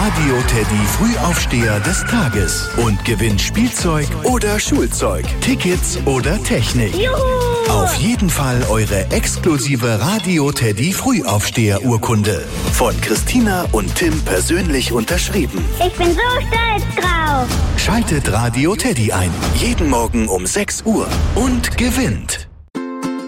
Radio Teddy Frühaufsteher des Tages und gewinnt Spielzeug oder Schulzeug, Tickets oder Technik. Juhu! Auf jeden Fall eure exklusive Radio Teddy Frühaufsteher-Urkunde. Von Christina und Tim persönlich unterschrieben. Ich bin so stolz drauf. Schaltet Radio Teddy ein. Jeden Morgen um 6 Uhr und gewinnt.